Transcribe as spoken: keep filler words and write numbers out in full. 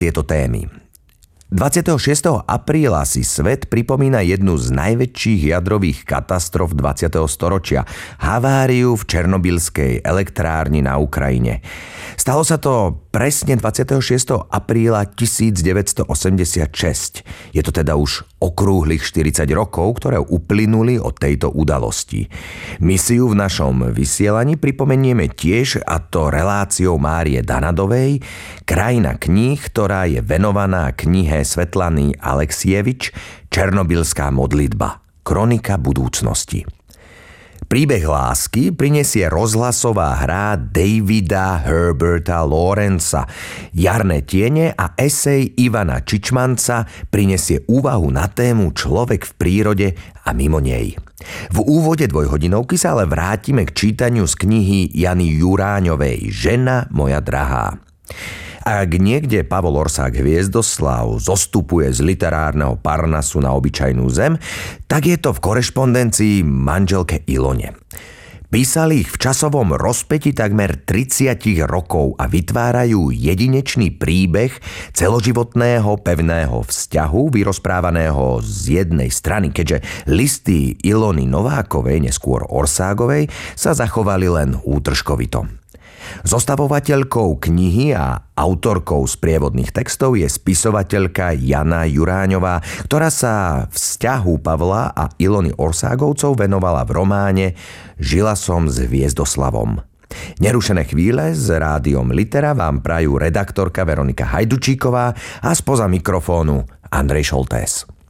tieto témy. dvadsiateho šiesteho apríla si svet pripomína jednu z najväčších jadrových katastrof dvadsiateho storočia – haváriu v Černobylskej elektrárni na Ukrajine. Stalo sa to presne dvadsiateho šiesteho apríla tisícdeväťstoosemdesiatšesť. Je to teda už okrúhlych štyridsať rokov, ktoré uplynuli od tejto udalosti. Misiu v našom vysielaní pripomenieme tiež, a to reláciou Márie Danadovej, Krajina kníh, ktorá je venovaná knihe Svetlany Aleksievič Černobylská modlitba. Kronika budúcnosti. Príbeh lásky prinesie rozhlasová hra Davida Herberta Lawrenca. Jarné tiene a esej Ivana Čičmanca prinesie úvahu na tému Človek v prírode a mimo nej. V úvode dvojhodinovky sa ale vrátime k čítaniu z knihy Jany Juráňovej Žena moja drahá. Ak niekde Pavol Orsák Hviezdoslav zostupuje z literárneho Parnasu na obyčajnú zem, tak je to v korešpondencii manželke Ilone. Písali ich v časovom rozpäti takmer tridsať rokov a vytvárajú jedinečný príbeh celoživotného pevného vzťahu vyrozprávaného z jednej strany, keďže listy Ilony Novákovej, neskôr Orságovej, sa zachovali len útržkovito. Zostavovateľkou knihy a autorkou sprievodných textov je spisovateľka Jana Juráňová, ktorá sa vzťahu Pavla a Ilony Orságovcov venovala v románe Žila som s Hviezdoslavom. Nerušené chvíle s rádiom Litera vám prajú redaktorka Veronika Hajdučíková a spoza mikrofónu Andrej Šoltés.